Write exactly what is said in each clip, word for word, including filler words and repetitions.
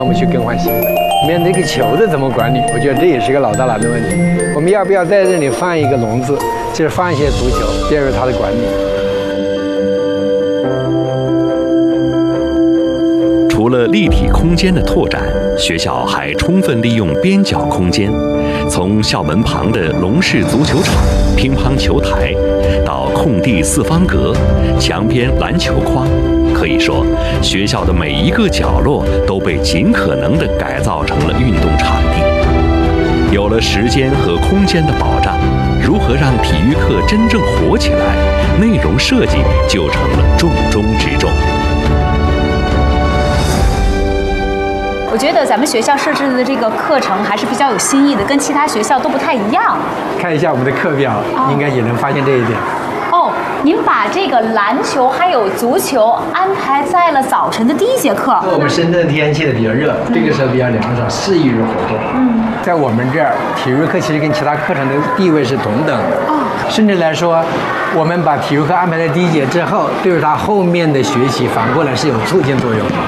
我们去更换新的。面对这个球的怎么管理？我觉得这也是个老大难的问题。我们要不要在这里放一个笼子，就是放一些足球，便于它的管理。 除了立体空间的拓展，学校还充分利用边角空间，从校门旁的龙式足球场、乒乓球台，到空地四方格、墙边篮球框，可以说，学校的每一个角落都被尽可能地改造成了运动场地。有了时间和空间的保障，如何让体育课真正火起来，内容设计就成了重中之重。 我觉得咱们学校设置的这个课程还是比较有新意的，跟其他学校都不太一样。 看一下我们的课表，哦、应该也能发现这一点。 哦，您把这个篮球还有足球安排在了早晨的第一节课。 我们深圳天气的比较热，嗯、这个时候比较凉爽，适宜于活动。嗯，在我们这儿，体育课其实跟其他课程的地位是同等的。哦，甚至来说，我们把体育课安排在第一节之后，对于他后面的学习反过来是有促进作用的。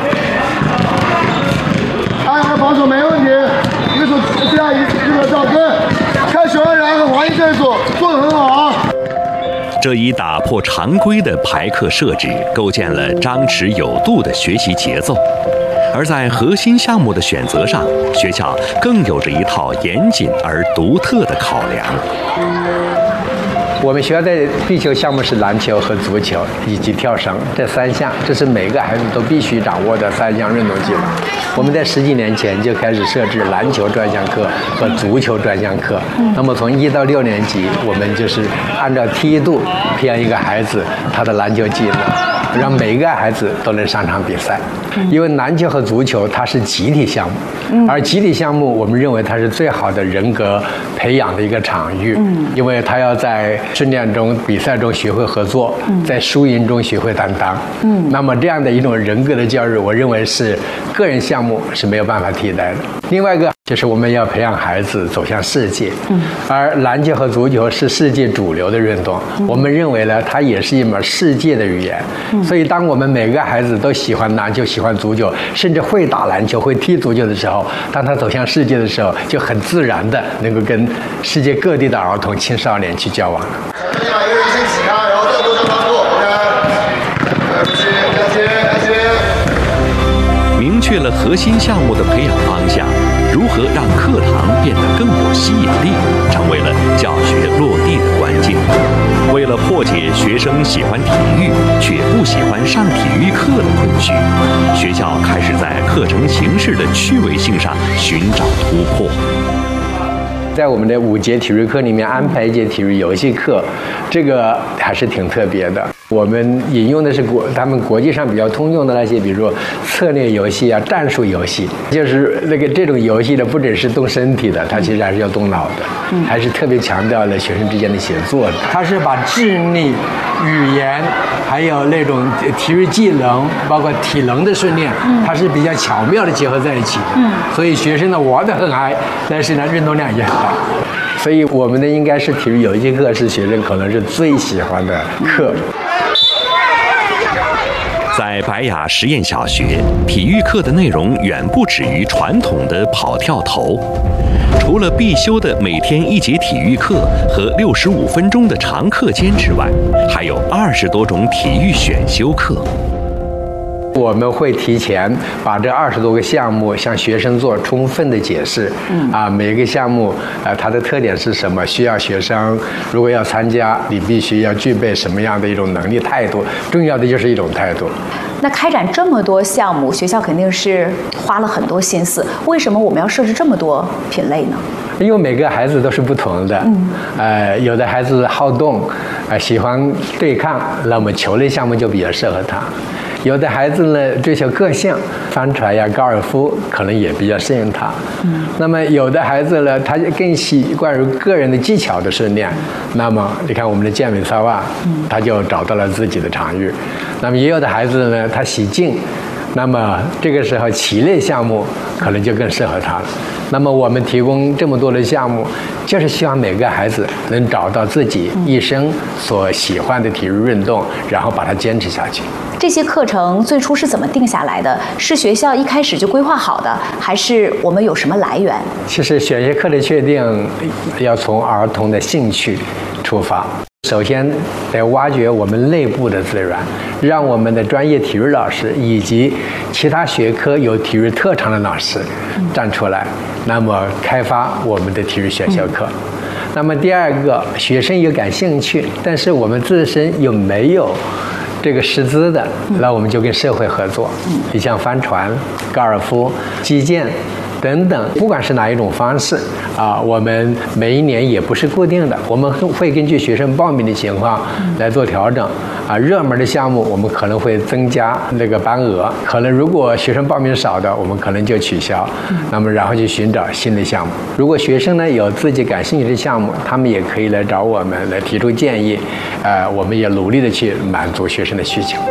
防守没问题，一个组这样一一个赵根，看熊安然和黄奕这一组做得很好。 这一打破常规的排课设置，构建了张弛有度的学习节奏。而在核心项目的选择上，学校更有着一套严谨而独特的考量。 我们学校的必修项目是篮球和足球以及跳绳这三项，这是每个孩子都必须掌握的三项运动技能。我们在十几年前就开始设置篮球专项课和足球专项课。那么从一到六年级，我们就是按照梯度培养一个孩子他的篮球技能，让每一个孩子都能上场比赛。因为篮球和足球它是集体项目，而集体项目我们认为它是最好的人格培养的一个场域，因为他要在训练中、比赛中学会合作，在输赢中学会担当。嗯，那么这样的一种人格的教育，我认为是个人项目是没有办法替代的。另外一个就是我们要培养孩子走向世界，嗯，而篮球和足球是世界主流的运动，嗯、我们认为呢，它也是一门世界的语言。嗯、所以，当我们每个孩子都喜欢篮球、喜欢足球，甚至会打篮球、会踢足球的时候，当他走向世界的时候，就很自然的能够跟世界各地的儿童、青少年去交往了。 一个人先起开，然后再多向帮助。 明确了核心项目的培养方向，如何让课堂变得更有吸引力，成为了教学落地的关键。为了破解学生喜欢体育却不喜欢上体育课的困局，学校开始在课程形式的趣味性上寻找突破。 在我们的五节体育课里面安排一节体育游戏课，这个还是挺特别的。我们引用的是国他们国际上比较通用的那些，比如说策略游戏啊、战术游戏，就是那个这种游戏呢，不只是动身体的，它其实还是要动脑的，还是特别强调了学生之间的协作的。它是把智力、语言，还有那种体育技能，包括体能的训练，它是比较巧妙的结合在一起的。嗯，所以学生呢玩得很嗨，但是呢运动量也很大。所以我们的应该是体育游戏课是学生可能是最喜欢的课。 在白雅实验小学，体育课的内容远不止于传统的跑跳投。除了必修的每天一节体育课和六十五分钟的长课间之外，还有二十多种体育选修课。 我们会提前把这二十多个项目向学生做充分的解释。嗯啊，每一个项目啊，它的特点是什么？需要学生如果要参加，你必须要具备什么样的一种能力、态度？重要的就是一种态度。 那开展这么多项目，学校肯定是花了很多心思。为什么我们要设置这么多品类呢？ 因为每个孩子都是不同的。嗯，呃，有的孩子好动，呃，喜欢对抗，那么球类项目就比较适合他。有的孩子呢追求各项，帆船呀、高尔夫可能也比较适应他。嗯，那么有的孩子呢，他更习惯于个人的技巧的训练。那么你看我们的健美操啊，他就找到了自己的场域。那么也有的孩子呢，他喜静。那么这个时候棋类项目可能就更适合他了。那么我们提供这么多的项目，就是希望每个孩子能找到自己一生所喜欢的体育运动，然后把它坚持下去。 这些课程最初是怎么定下来的？是学校一开始就规划好的，还是我们有什么来源？ 其实选学课的确定要从儿童的兴趣出发。首先得挖掘我们内部的资源，让我们的专业体育老师以及其他学科有体育特长的老师站出来，那么开发我们的体育选修课。那么第二个，学生也感兴趣，但是我们自身又没有这个师资的，那我们就跟社会合作，你像帆船、高尔夫、击剑等等，不管是哪一种方式啊，我们每一年也不是固定的，我们会根据学生报名的情况来做调整啊。热门的项目我们可能会增加那个班额，可能如果学生报名少的，我们可能就取消。那么然后去寻找新的项目。如果学生呢有自己感兴趣的项目，他们也可以来找我们来提出建议，呃，我们也努力的去满足学生的需求。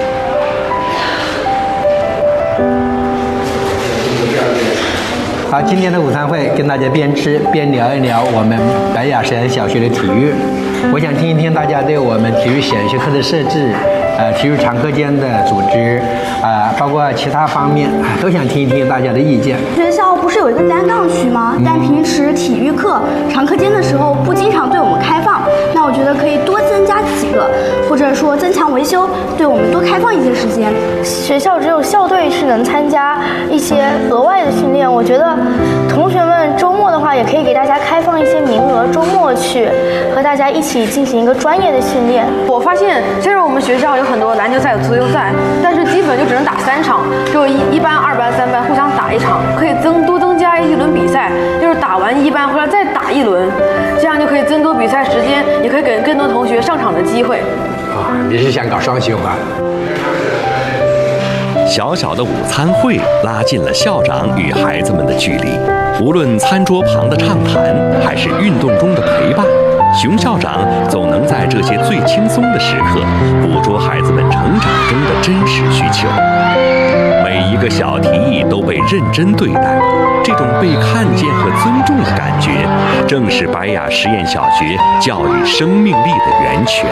好，今天的午餐会跟大家边吃边聊一聊我们白雅实验小学的体育。我想听一听大家对我们体育选修课的设置，呃，体育常课间的组织，啊、呃，包括其他方面，都想听一听大家的意见。 学校不是有一个单杠区吗？但平时体育课常课间的时候不经常对我们开放，那我觉得可以多增加几个，或者说增强维修，对我们多开放一些时间。 学校只有校队是能参加一些额外的训练，我觉得同学们周末的话也可以给大家开放一些名额，周末去和大家一起进行一个专业的训练。 我发现虽然我们学校有很多篮球赛、有足球赛，但是基本就只能打三场，就一一班、二班、三班互相打一场，可以增多增加一轮比赛，就是打完一班回来再打一轮，这样就可以增多比赛时间，也可以给更多同学上场的机会。 啊，你是想搞双循环？ 小小的午餐会拉近了校长与孩子们的距离，无论餐桌旁的畅谈，还是运动中的陪伴，熊校长总能在这些最轻松的时刻，捕捉孩子们成长中的真实需求。每一个小提议都被认真对待，这种被看见和尊重的感觉，正是白雅实验小学教育生命力的源泉。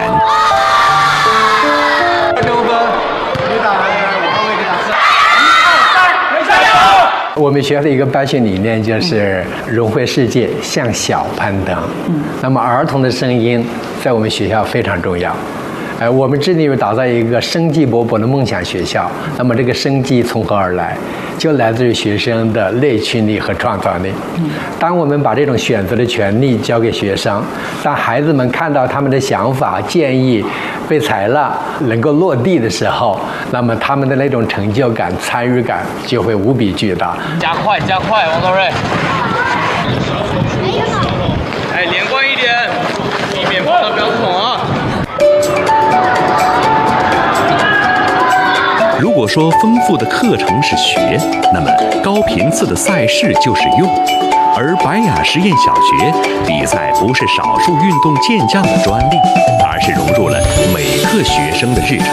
我们学校的一个办学理念就是融汇世界，向小攀登。嗯，那么儿童的声音在我们学校非常重要。呃，我们致力于打造一个生机勃勃的梦想学校。那么这个生机从何而来？就来自于学生的内驱力和创造力。当我们把这种选择的权利交给学生，当孩子们看到他们的想法、建议被采纳，能够落地的时候，那么他们的那种成就感、参与感就会无比巨大。 加快，加快，王道瑞。哎，连贯一点，避免跑得不要猛啊。 如果说丰富的课程是学，那么高频次的赛事就是用。而白雅实验小学比赛不是少数运动健将的专利，而是融入了每个学生的日常。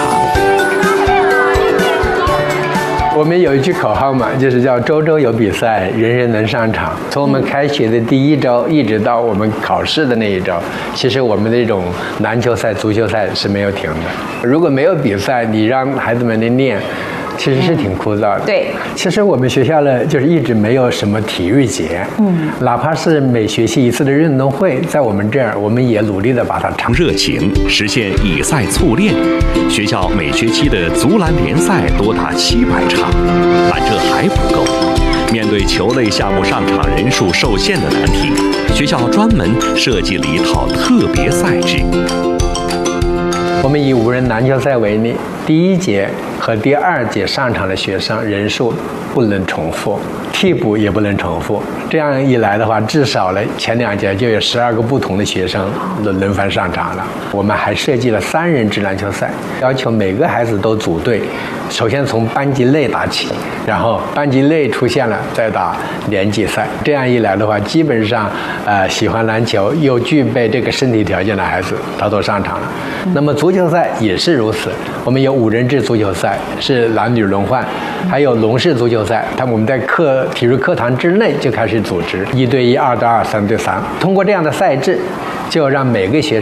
我们有一句口号嘛，就是叫周周有比赛，人人能上场。从我们开学的第一周一直到我们考试的那一周，其实我们的这种篮球赛、足球赛是没有停的。如果没有比赛，你让孩子们来练，其实是挺枯燥的。 对， 其实我们学校呢，就是一直没有什么体育节，嗯，哪怕是每学期一次的运动会，在我们这儿，我们也努力的把它唱热情，实现以赛促练。学校每学期的足篮联赛多达七百场，但这还不够。面对球类项目上场人数受限的难题，学校专门设计了一套特别赛制。 我们以五人篮球赛为例，第一节和第二节上场的学生人数不能重复，替补也不能重复。这样一来的话，至少呢前两节就有十二个不同的学生轮轮番上场了。我们还设计了三人制篮球赛，要求每个孩子都组队，首先从班级内打起，然后班级内出现了再打联级赛。这样一来的话，基本上呃喜欢篮球又具备这个身体条件的孩子，他都上场了。那么足球赛也是如此，我们有五人制足球赛，是男女轮换。 还有龙式足球赛，他我们在课体育课堂之内就开始组织一对一、二对二、三对三，通过这样的赛制，就让每个学